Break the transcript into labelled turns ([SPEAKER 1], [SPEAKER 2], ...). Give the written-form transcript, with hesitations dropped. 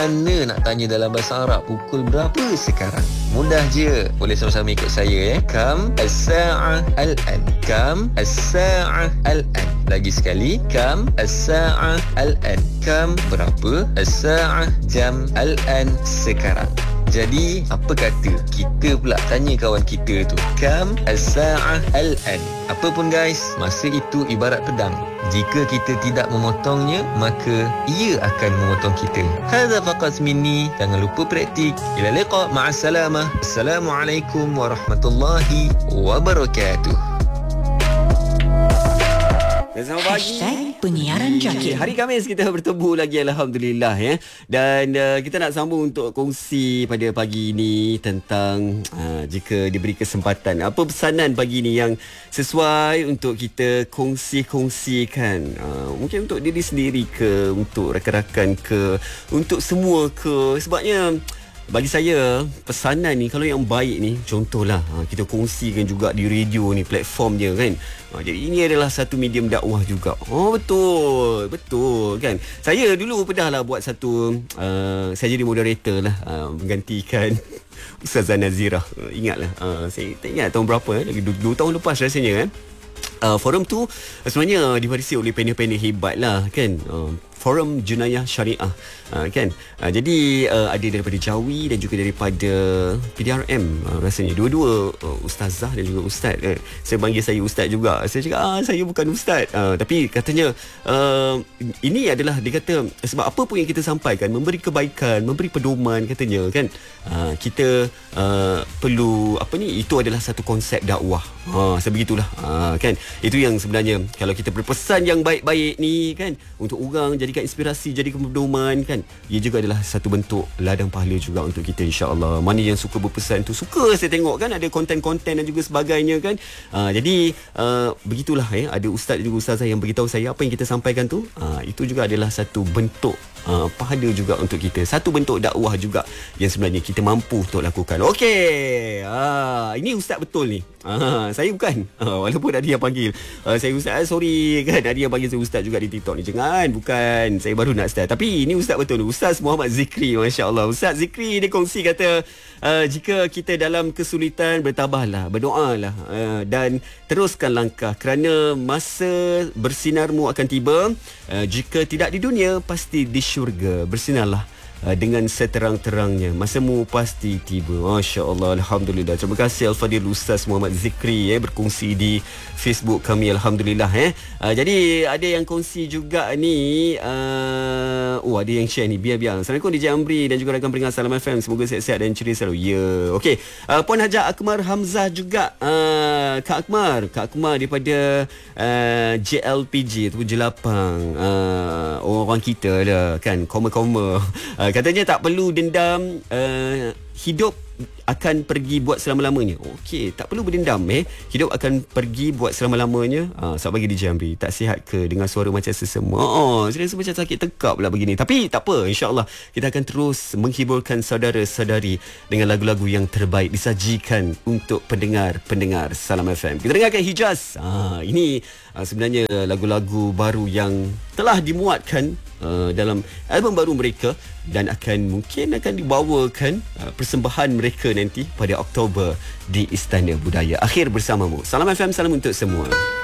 [SPEAKER 1] Anda nak tanya dalam bahasa Arab, pukul berapa sekarang? Mudah je. Boleh sama-sama ikut saya Kam as-sa'ah al-an. Kam as-sa'ah al-an. Lagi sekali. Kam as-sa'ah al-an. Kam berapa? As-sa'ah jam al-an sekarang. Jadi, apa kata kita pula tanya kawan kita tu, Kam as-sa'ah al-an. Apa pun guys, masa itu ibarat pedang. Jika kita tidak memotongnya, maka ia akan memotong kita. Hadza faqat minni. Jangan lupa praktik. Ila liqa, ma'assalamah. Assalamualaikum warahmatullahi wabarakatuh.
[SPEAKER 2] Selamat pagi.
[SPEAKER 3] Penyiaran Jakir.
[SPEAKER 2] Hari Khamis kita bertemu lagi, alhamdulillah ya. Dan kita nak sambung untuk kongsi pada pagi ini tentang jika diberi kesempatan, apa pesanan pagi ini yang sesuai untuk kita kongsi-kongsikan. Mungkin untuk diri sendiri ke, untuk rakan-rakan ke, untuk semua ke. Sebabnya bagi saya, pesanan ni kalau yang baik ni, contohlah kita kongsikan juga di radio ni, platformnya kan. Jadi ini adalah satu medium dakwah juga. Betul kan. Saya dulu pernah lah buat satu, saya jadi moderator lah, menggantikan Ustazah Nazirah. Ingatlah, saya tak ingat tahun berapa, lagi 2 tahun lepas rasanya kan. Forum tu sebenarnya diwarisi oleh panel-panel hebat lah kan. Forum Junayah Syariah kan. Jadi ada daripada Jawi dan juga daripada PDRM rasanya. Dua-dua ustazah dan juga ustaz. Saya panggil saya ustaz juga. Saya cakap saya bukan ustaz. Tapi katanya ini adalah, dia kata sebab apa pun yang kita sampaikan memberi kebaikan, memberi pedoman katanya kan. Kita perlu itu adalah satu konsep dakwah. Sebegitulah kan. Itu yang sebenarnya kalau kita berpesan yang baik-baik ni kan, untuk orang jadikan inspirasi, jadikan pedoman kan, ia juga adalah satu bentuk ladang pahala juga untuk kita, insya-Allah. Mana yang suka berpesan tu, suka saya tengok kan, ada konten-konten dan juga sebagainya kan. Jadi begitulah ada ustaz dan juga ustazah yang beritahu saya apa yang kita sampaikan tu, itu juga adalah satu bentuk pahala juga untuk kita, satu bentuk dakwah juga yang sebenarnya kita mampu untuk lakukan. Okey, ini ustaz betul ni. Saya bukan, walaupun ada yang panggil saya ustaz, sorry kan, ada yang panggil saya ustaz juga di TikTok ni. Jangan, bukan, saya baru nak start. Tapi ini ustaz betul, Ustaz Muhammad Zikri, masya-Allah. Ustaz Zikri dia kongsi kata, jika kita dalam kesulitan, bertabahlah, berdoalah, dan teruskan langkah kerana masa bersinarmu akan tiba. Jika tidak di dunia, pasti di syurga. Bersinarlah dengan seterang-terangnya, masamu pasti tiba. Masya Allah, alhamdulillah. Terima kasih Al-Fadil Ustaz Muhammad Zikri berkongsi di Facebook kami, alhamdulillah. Jadi ada yang kongsi juga ni, ada yang share ni, biar. Assalamualaikum DJ Amri dan juga rakan pendengar Salam FM, semoga sihat-sihat dan ceria selalu. Okey, Puan Haja Akmar Hamzah juga, Kak Akmar daripada JLPG tu, Jelapang, orang kita lah kan, koma-koma. Katanya tak perlu dendam, hidup akan pergi buat selama-lamanya. Okey, tak perlu berdendam hidup akan pergi buat selama-lamanya. Sebab bagi DJ Amri, tak sihat ke dengar suara macam sesama? Saya rasa macam sakit tekap lah begini. Tapi tak apa, insya-Allah kita akan terus menghiburkan saudara-saudari dengan lagu-lagu yang terbaik disajikan untuk pendengar Salam FM. Kita dengarkan Hijaz. Ini sebenarnya lagu-lagu baru yang telah dimuatkan dalam album baru mereka dan mungkin akan dibawakan persembahan mereka nanti pada Oktober di Istana Budaya. Akhir bersamamu. Salam FM, salam untuk semua.